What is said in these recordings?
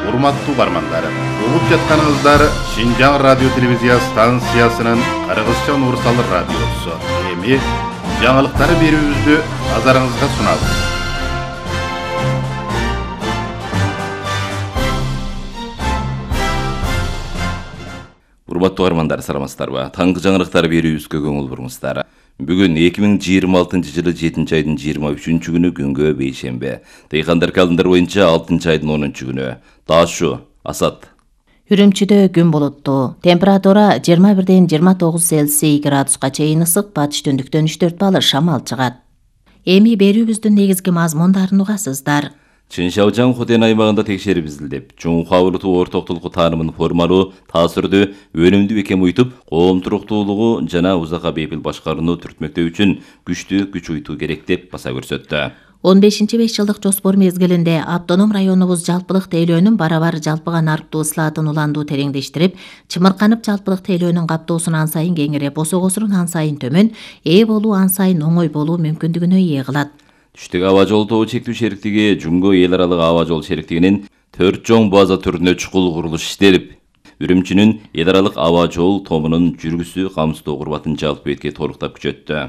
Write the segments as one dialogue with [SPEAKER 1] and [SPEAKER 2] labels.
[SPEAKER 1] Урматтуу бармандар, угуп жатканыңыздар Шинжаң радио телевизия станциясынын Кыргызча Нурсал радиосу. Эми жаңылыктары берүүбүздү назарыңызга сунабыз.
[SPEAKER 2] Урматтуу армандар, саламатсыздарбы? Таңкы жаңылыктар берүүбүзгө көңүл буруңуздар. Бүгүн 2026 жылы 7 айдын 23 күнү күнгө бейшембе. Дыйкандар календар боюнча 6 айдын 10 күнү. Ташу, Асат.
[SPEAKER 3] Үрүмчүдө күн булуттуу. Температура 21-ден 29 Цельсий градуска чейин ысык, батыш түндүктөн 3-4 балл шамал чыгат. Эми берүүбүздүн негизги мазмундарын угасыздар.
[SPEAKER 2] Чыншаужаң Хотен аймагында текшерип изилдеп, Жумха улуту ортоктулуку таанымын формалуу, таасирдүү, өнүмдүү бекем уйтуп, коом туруктуулугу жана узакка бейпил башкарууну түртмөктөө үчүн күчтүү күч уйтуу керек деп баса көрсөттү.
[SPEAKER 3] 15-5 жылдык жоспор мезгилинде автоном районубуз жалпылык тейлөөнүн барабар жалпыга нарыктуу ыслаатын уландуу тереңдештирип, чымырканып жалпылык тейлөөнүн каптоосун ан сайын кеңирип, босогосунун ан сайын төмөн, болуу ан сайын оңой болуу мүмкүндүгүнө ээ кылат.
[SPEAKER 2] Түштүк аба жол тобу чектүү шериктиги Жумго эл аралык аба жол шериктигинин 4 чоң база түрүнө чукул курулуш иштелип, Үрүмчүнүн эл аралык аба жол тобунун жүргүсү камсыздоо курбатын жалпы бетке толуктап күчөттү.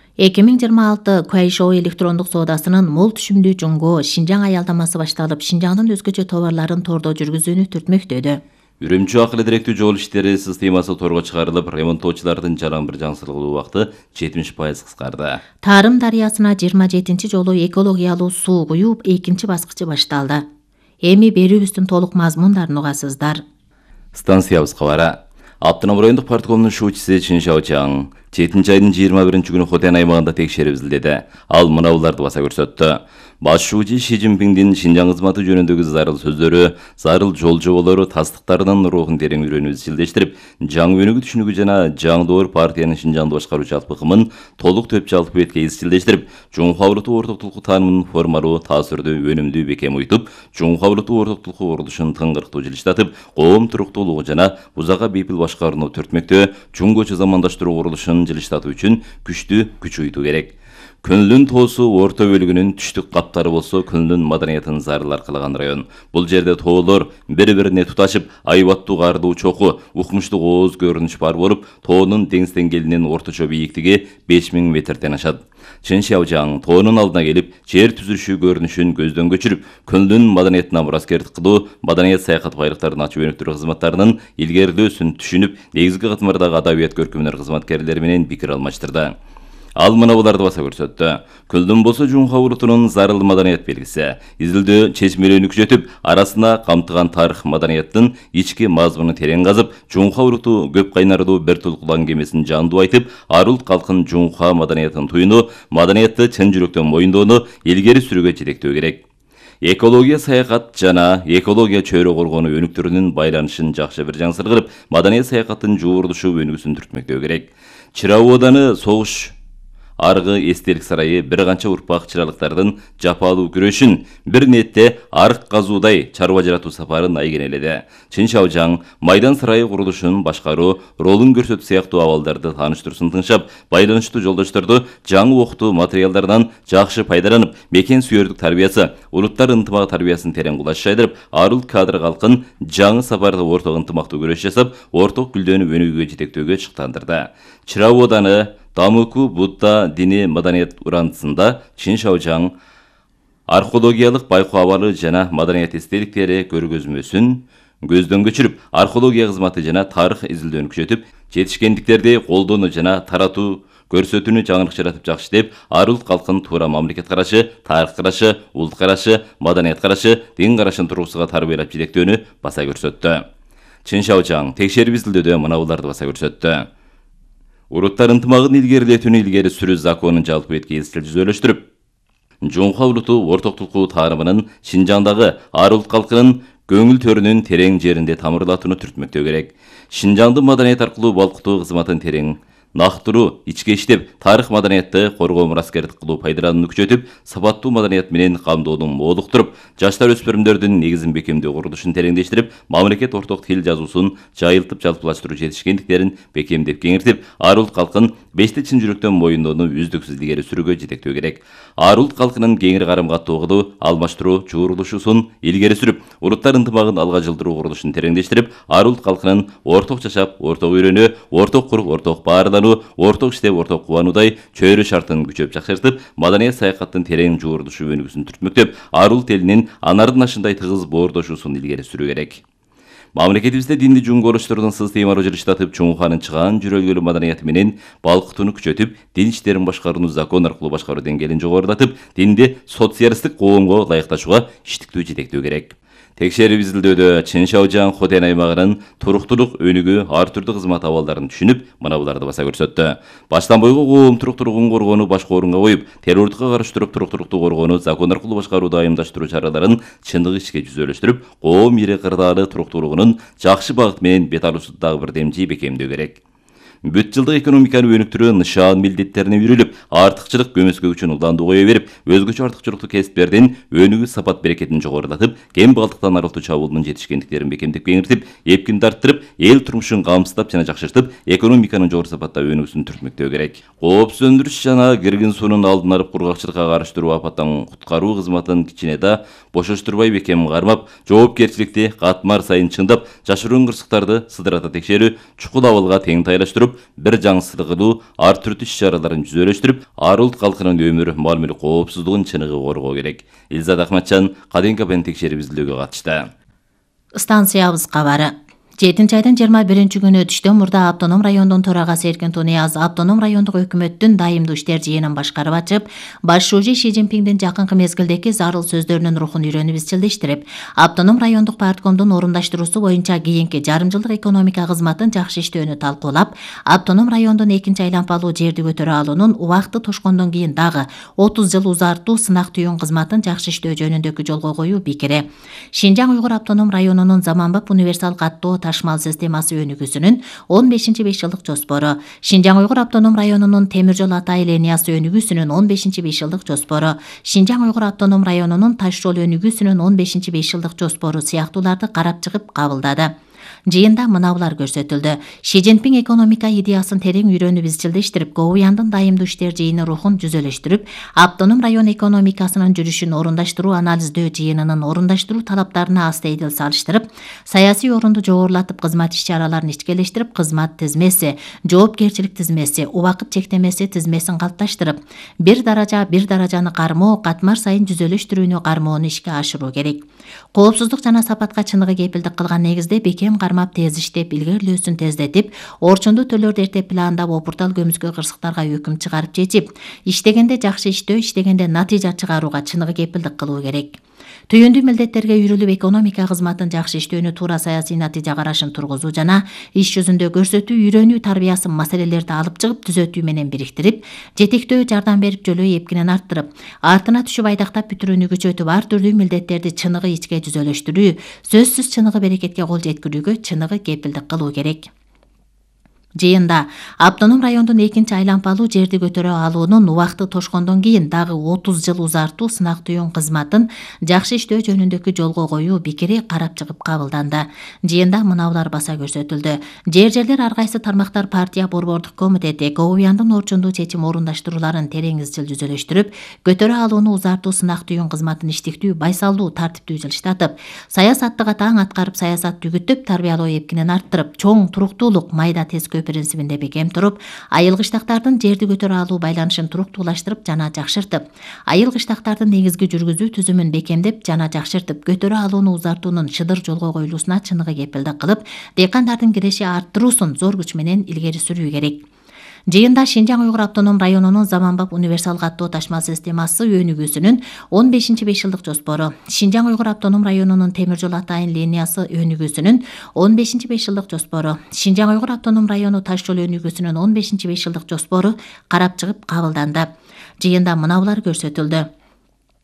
[SPEAKER 3] 2026 Куайшоо электрондук соодасынын мол түшүмдүү Жумго Шинжаң аялдамасы башталып, Шинжаңдын өзгөчө товарларын тордо жүргүзүүнү түртмөктөдө.
[SPEAKER 2] Үрүмчү акылы директүү жол иштери системасы торго чыгарылып, ремонттоочулардын жалаң бир жаңсырылуу убакыты 70% кыскарды.
[SPEAKER 3] Тарым дарыясына 27-чи жолу экологиялуу суу куюп, экинчи баскычы башталды. Эми берүүбүздүн толук мазмундарын угасыздар.
[SPEAKER 2] Станциябыз кабары. Аптынам райондук парткомунун шуучусу Чыншаучаң 7 айдын 21 күнү Хотен аймагында текшерип изилдеди. Ал мынауларды баса көрсөттү. Баш шуучу Ши Цзиньпиңдин Шинжаң кызматы жөнүндөгү зарыл сөздөрү, зарыл жол жоболору тастыктарынын рухун терең үйрөнүүбү изилдештирип, жаңы өнүгүү түшүнүгү жана жаңдоор партиянын Шинжаңды башкаруу жалпы ыкымын толук төп жалпы бетке изилдештирип, Жумха улуту ортоктулуку таанымын формалуу, таасирдүү, өнүмдүү бекем уйтуп, Жумха улуту ортоктулуку курулушун тыңгырктуу жылыштатып, коом туруктуулугу жана узакка бейпил башкарууну түртмөктөө, Жумгочу замандаштыруу курулушун жылыштатуу үчүн күчтүү күч уйтуу керек. Күнлүн тоосу орто бөлүгүнүн түштүк каптары болсо, күнлүн маданиятын зарыл аркалаган район. Бул жерде тоолор бири-бирине туташып, айбаттуу кардуу чоку, укмуштук ооз көрүнүш бар болуп, тоонун деңиз деңгээлинин орточо бийиктиги 5000 метрден ашат. Чыншаужаң тоонун алдына келип, жер түзүлүшү көрүнүшүн көздөн көчүрүп, күнлүн маданиятына мураскердик кылуу, маданият саякат байлыктарын ачуу өнүктүрүү кызматтарынын илгерилөөсүн түшүнүп, негизги катмардагы адабият көркөмдөр кызматкерлери менен пикир алмаштырды. Ал мынауларды баса көрсөттү. Күлдүн болсо Жумха улутунун зарыл маданият белгиси. Изилдөө чечмелүүнү күчөтүп, арасына камтыган тарых маданияттын ички мазмунун терең казып, Жумха улуту көп кайнардуу бир тулкулан кемесин жандуу айтып, ар улут калкын Жумха маданиятын туюну, маданиятты чын жүрөктөн моюндоону илгери сүрүүгө жетектөө керек. Экология саякат жана экология чөйрө коргонуу өнүктүрүүнүн байланышын жакшы бир жаңсыр кылып, маданият саякаттын жуурулушу өнүгүүсүн түртмөктөө керек. Чырау ооданы согуш аргы эстелик сарайы бир канча урпак чыралыктардын жапалуу күрөшүн бир нетте арык казуудай чарба жаратуу сапарын айгенеледи. Чыншаужаң майдан сарайы курулушун башкаруу, ролун көрсөтүү сыяктуу абалдарды тааныштыруусын тыңшап, байланыштуу жолдошторду жаңы окутуу материалдарынан жакшы пайдаланып, мекен сүйөрдүк тарбиясы, улуттар ынтымак тарбиясын терең кулаш жайдырып, ар улут кадр калкын жаңы сапарда орток ынтымактуу күрөш жасап, орток гүлдөнүп өнүгүүгө жетектөөгө чыктандырды. Чырау ооданы Дамыку Будда дини маданият урандысында Чыншаужаң археологиялык байкоо абалы жана маданият эстеликтери көргөзмөсүн көздөн көчүрүп, археология кызматы жана тарых изилдөөнү күчөтүп, жетишкендиктерди колдонуу жана таратуу көрсөтүүнү жаңылык жаратып жакшытып, ар улут калкын туура мамлекет карашы, тарых карашы, улут карашы, маданият карашы, дин карашын тургусуга тарбиялап жетектөөнү баса көрсөттү. Чыншаужаң текшерип изилдөөдө мынауларды баса көрсөттү. Уруттар ынтымагын илгерилетүүнү илгери сүрүү законун жалпы бетке изчил жүзөлөштүрүп, Жумха улуту ортоктулуку таанымынын Шинжаңдагы ар улут калкынын көңүл төрүнүн терең жеринде тамырлатууну түртмөктөө керек. Шинжаңды маданият аркылуу балкытуу кызматын терең нақтыру, ичке иштеп, тарих маданиятты коргоо мураскердик кылуу пайдаланууну күчөтүп, сапаттуу маданият менен камдоодун молуктуруп, жаштар өспүрүмдөрдүн негизин бекемдөө курулушун тереңдештирип, мамлекет орток тил жазуусун жайылтып жалпылаштыруу жетишкендиктерин бекемдеп кеңиртип, ар улут калкын бешти чын жүрөктөн моюндоону үздүксүз илгери сүрүүгө жетектөө керек. Ар улут калкынын кеңири карам каттоого алмаштыруу чуурулушусун илгери сүрүп, улуттар ынтымагын алга жылдыруу курулушун тереңдештирип, ар улут калкынын орток жашап, орток үйрөнүү, орток куруп, орток баарлануу, орток иштеп, орток кубануудай чөйрө шартын күчөп жакшыртып, маданият саякаттын терең жуурулушу өнүгүүсүн түртмөктөп, ар улут элинин анардын ашындай тыгыз боордошуусун илгери сүрүү керек. Мамлекетибизде динди жуңголоштордун сыз темароо жылыштатып, чоңуханын чыгаан жүрөлгөлүү маданияты менен балкытууну күчөтүп, дин иштерин башкарууну закон аркылуу башкаруу деңгээлин жогорулатып, динди социалисттик коомго ылайыкташууга иштиктүү жетектөө керек. Текшерип изилдөөдө Чын Шаожаң Хотен аймагынын туруктуулук өнүгүү ар түрдүү кызмат абалдарын түшүнүп, мына буларды баса көрсөттү. Баштан бойго коом туруктуулугун коргоону башкы орунга коюп, террордукка каршы туруп туруктуулукту коргоону закон аркылуу башкарууду айымдаштыруу чараларын чындык ичке жүзөлөштүрүп, коом ири кырдаалы туруктуулугунун жакшы багыт менен бет алуусу дагы бир демчи бекемдөө керек. Бүт жылдык экономиканы өнүктүрүү нышан милдеттерине үйрүлүп, артыкчылык көмөскө үчүн улдандуу кое берип, өзгөчө артыкчылыктуу кесиптердин өнүгүү сапат берекетин жогорулатып, кем балдыктан арылтуу чабуулунун жетишкендиктерин бекемдеп кеңиртип, эпкинди арттырып, эл турмушун камсыздап жана жакшыртып, экономиканын жогору сапатта өнүгүүсүн түртмөктөө керек. Коопсуз өндүрүш жана киргин суунун алдын алып, кургакчылыкка каршы туруп, апаттан куткаруу кызматын кичине да бошоштурбай бекем кармап, жоопкерчиликти катмар сайын чыңдап, жашыруун кырсыктарды сыдырата текшерүү, чукул абалга тең тайлаштырып, бир жаңсыздыгылуу ар түрдүү иш-чараларын жүзөлөштүрүп, ар улут калкынын өмүр, мал-мүлк коопсуздугун чыныгы коргоо керек. Илзат Ахматжан Каден КПН текшерип изилдөөгө катышты.
[SPEAKER 3] Станциябыз кабары. 7-айдын 21 күнү түштөн мурда Автоном райондун төрагасы Эркин Тунияз Автоном райондук өкмөттүн дайымдуу иштер жыйынын башкарып ачып, баш шужи Ши Цзиньпиндин жакынкы мезгилдеги зарыл сөздөрүнүн рухун үйрөнүп изчилдештирип, Автоном райондук парткомдун орундаштыруусу боюнча кийинки жарым жылдык экономика кызматын жакшы иштөөнү талкуулап, Автоном райондун 2-айлампалуу жерди көтөрө алуунун убакыты тошкондон кийин дагы 30 жыл узартуу сынак түйүн кызматын жакшы иштөө жөнүндөгү жолго коюу бекере. Шинжаң Уйгур автоном районунун заманбап универсал каттоо ташмал системасы өнүгүүсүнүн 15 5-жылдык жоспору, Шинжаң Уйгур автоном районунун темир жол Атай линиясы өнүгүүсүнүн 15 5-жылдык жоспору, Шинжаң Уйгур автоном районунун таш жол өнүгүүсүнүн 15 5-жылдык жоспору сыяктууларды карап чыгып кабылдады. Жыйында мына булар көрсөтүлдү. Ши Цзиньпин экономика идеясын терең үйрөнүп изчилдештирип, Гоуяндын дайымдуу иштер жыйыны рухун жүзөлөштүрүп, автоном район экономикасынын жүрүшүн орундаштыруу анализдөө жыйынынын орундаштыруу талаптарына астейдил салыштырып, саясий орунду жогорулатып, кызмат иш-чараларын ичкелештирип, кызмат тизмеси, жоопкерчилик тизмеси, убакыт чектемеси тизмесин калыпташтырып, бир даражаны кармоо, катмар сайын жүзөлөштүрүүнү кармоону ишке ашыруу керек. Коопсуздук жана сапатка чыныгы кепилдик кылган негизде бекем кармап, тез иштеп, илгерилөөсүн тездетип, орчундуу төлөрдү эртеп пландап, опуртал көмүскө кырсыктарга өкүм чыгарып чечип, иштегенде жакшы иштөө, иштегенде натыйжа чыгарууга чыныгы кепилдик кылуу керек. Түйүндүү милдеттерге үйрүлүп, экономика кызматын жакшы иштөөнү, туура саясий натыйжа карашын тургузуу жана иш жүзүндө көрсөтүү, үйрөнүү тарбиясын маселелерди алып чыгып, түзөтүү менен бириктирип, жетектөө, жардам берип, жөлөө эпкинен арттырып, артына түшүп айдактап бүтүрүүнү күчөтүп, ар түрдүү милдеттерди чыныгы ичке жүзөлөштүрүү, сөзсүз чыныгы берекетке кол жеткирүүгө чыныгы кепилдик кылуу керек. Жыйында автоном райондун 2-айлампалуу жерди көтөрө алуунун убакыты тошкондон кийин дагы 30 жыл узартуу сынак түйүн кызматын жакшы иштөө жөнүндөгү жолго коюу бекере карап чыгып кабылданды. Жыйында мына булар баса көрсөтүлдү. Жерлер ар кайсы тармактар партия борбордук комитети Гоуяндын орчундуу чечим орундаштырууларын терең изчил жүзөлөштүрүп, көтөрө алууну узартуу сынак түйүн кызматын иштиктүү, байсалдуу, тартиптүү жылыштатып, саясаттык атаң аткарып, саясат түгүттүп, тарбиялоо эпкинен арттырып, чоң туруктуулук, майда тез принцибинде бекем туруп, айыл кыштактардын жерди көтөрө алуу байланышын туруктуулаштырып жана жакшыртып, айыл кыштактардын негизги жүргүзүү түзүмүн бекемдеп жана жакшыртып, көтөрө алууну узартуунун шыдыр жолго коюлуусуна чыныгы кепилдик кылып, дыйкандардын киреши арттыруусун зор күч менен илгери сүрүү керек. Жыйында Шинжаң Уйгур автоном районунун заманбап универсал каттоо ташмал системасы өнүгүүсүнүн 15 5-жылдык жоспору, Шинжаң Уйгур автоном районунун темир жол Атайын линиясы өнүгүүсүнүн 15 5-жылдык жоспору, Шинжаң Уйгур автоном району таш жол өнүгүүсүнүн 15 5-жылдык жоспору карап чыгып кабылданды. Жыйында мына булар көрсөтүлдү.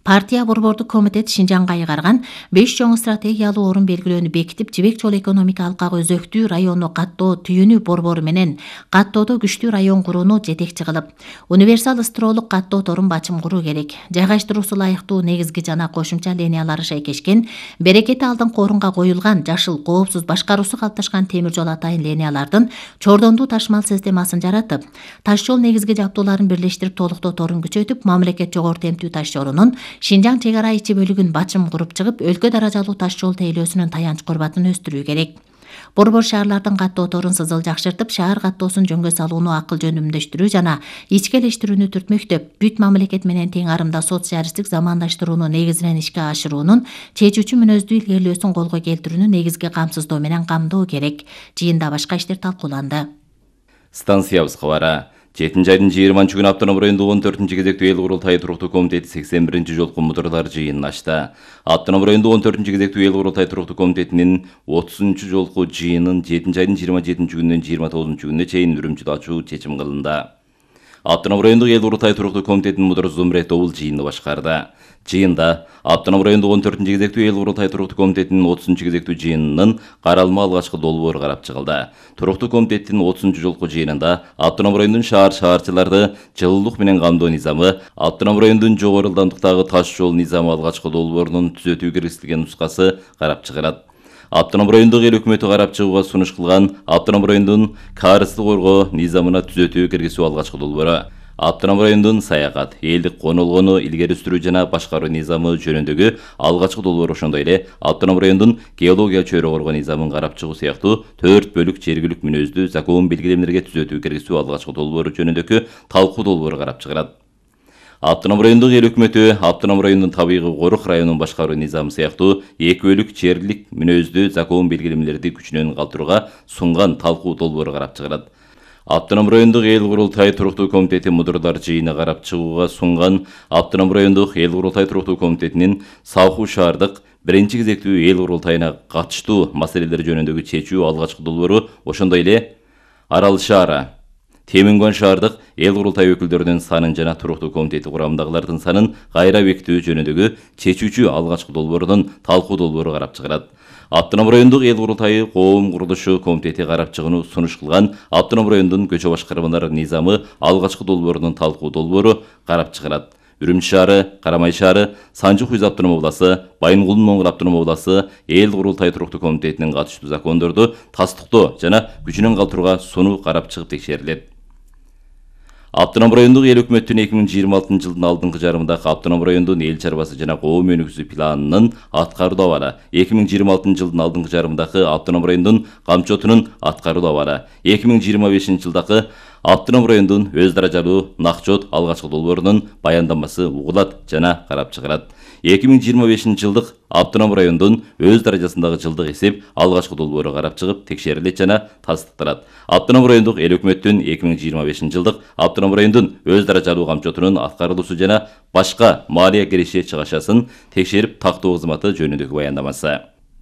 [SPEAKER 3] Партия борбордук комитет Шинжаңга айгарган 5 чоң стратегиялуу орун белгилөөнү бекитип, Жибек Жол экономика алкагы өзөктүү району каттоо түйүнү борбору менен каттоодо күчтүү район курууну жетекчи кылып, универсал ысыролук каттоо торун бачым куруу керек. Жайгаштыруусу ылайыктуу негизги жана кошумча линиялары шайкешкен, берекети алдыңкы орунга коюлган, жашыл, коопсуз башкаруусу калыпташкан темир жол атайын линиялардын чордондуу ташмал системасын жаратып, таш жол негизги жабдууларын бирлештирип толуктоо торун күчөтүп, мамлекет жогору темптүү таш жолунун Шинжаң чек ара ичи бөлүгүн бачым куруп чыгып, өлкө даражалуу таш жол тейлөөсүнүн таянч корбатын өстүрүү керек. Борбор шаарлардын каттоо торун сызыл жакшыртып, шаар каттоосун жөнгө салууну акыл жөнүмдөштүрүү жана ичкелештирүүнү түртмөктөп, бүт мамлекет менен тең арымда социалисттик замандаштырууну негизинен ишке ашыруунун чечүүчү мүнөздүү илгерилөөсүн колго келтирүүнү негизги камсыздоо менен камдоо керек. Жыйында башка иштер талкууланды.
[SPEAKER 2] Станциябыз кабары. 7 айдын 20 күнү Автоном райондук 14 кезектүү эл курултайы туруктуу комитети 81 жолку мудурлар жыйынын ачты. Автоном райондук 14 кезектүү эл курултайы туруктуу комитетинин 30 жолку жыйынын 7 айдын 27 күнүнөн 29 күнүнө чейин Үрүмчүдө ачуу чечим кылынды. Автоном райондук эл курултайы туруктуу комитетинин мудуру Зумрет Обул жыйынды башкарды. Жыйында Автоном райондук 14 кезектүү эл курултайы туруктуу комитетинин 30 кезектүү жыйынынын каралма алгачкы долбоору карап чыгылды. Туруктуу комитеттин 30 жолку жыйынында Автоном райондун шаарчыларды жылуулук менен камдоо низамы, Автоном райондун жогору ылдамдыктагы таш жол низамы алгачкы долбоорунун түзөтүү киргизилген нускасы карап чыгарат. Автоном райондук эл өкмөтү карап чыгууга сунуш кылган Автоном райондун каарызды коргоо низамына түзөтүү киргизүү алгачкы долбоору. Автоном райондун саякат, элдик конолгону илгери сүрүү жана башкаруу низамы жөнүндөгү алгачкы долбоору, ошондой эле Автоном райондун геология чөйрө коргоо низамын карап чыгуу сыяктуу 4 бөлүк жергилик мүнөздүү закон белгилемелерге түзөтүү киргизүү алгачкы долбоору жөнүндөгү талкуу долбоору карап чыгарат. Автоном райондук эл өкмөтү Автоном райондун табигый корук районун башкаруу низамы сыяктуу 2 бөлүк жерлик мүнөздүү закон белгилемелерди күчүнөн калтырууга сунган талкуу долбоору карап чыгарат. Автоном райондук эл курултайы туруктуу комитети мудурлар жыйыны карап чыгууга сунган Автоном райондук эл курултайы туруктуу комитетинин Салху шаардык 1 кезектүү эл курултайына катыштуу маселелер жөнүндөгү чечүү алгачкы долбоору, ошондой эле Арал шаары, Темингон шаардык эл курултай өкүлдөрүнүн санын жана туруктуу комитети курамындагылардын санын кайра бекитүү жөнүндөгү чечүүчү алгачкы долбоорунун талкуу долбоору карап чыгарат. Автоном райондук эл курултайы коом курулушу комитети карап чыгууну сунуш кылган Автоном райондун көчө башкармалары низамы алгачкы долбоорунун талкуу долбоору карап чыгарат. Үрүмчү шаары, Карамай шаары, Санжы Хуйз автоном обласы, Байынгулдун Моңгул автоном обласы эл курултай туруктуу комитетинин катыштуу закондорду тастыктоо жана күчүнөн калтырууга сунуу карап чыгып текшерилет. Автоном райондук эл өкмөттүн 2026 жылдын алдыңкы жарымындагы Автоном райондун эл чарбасы жана коом өнүгүүсү планынын аткарылуу абалы, 2026 жылдын алдыңкы жарымындагы Автоном райондун камчотунун аткарылуу абалы, 2025 жылдагы Автоном райондун өз даражалуу Накчот алгачкы долбоорунун баяндамасы угулат жана карап чыгарат. 2025 жылдык Автоном райондун өз даражасындагы жылдык эсеп алгачкы долбоору карап чыгып текшерилет жана тастыкталат. Автоном райондук эл өкмөттүн 2025 жылдык Автоном райондун өз даражалуу камчотунун аткарылуусу жана башка малия киреше чыгашасын текшерип тактоо кызматы жөнүндөгү баяндамасы.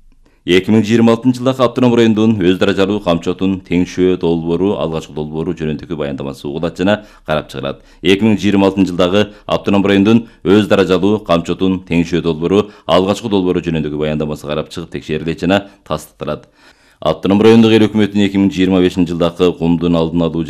[SPEAKER 2] 2026 жылдагы Автоном райондун өз даражалуу камчотун теңшөө долбоору алгачкы долбоору жөнүндөгү баяндамасы угулат жана карап чыгарат. 2026 жылдагы Автоном райондун өз даражалуу камчотун теңшөө долбоору алгачкы долбоору жөнүндөгү баяндамасы карап чыгып текшерилет жана тастыкталат. Автоном райондук эл өкмөтүнүн 2025 жылдагы кумдун алдын алуу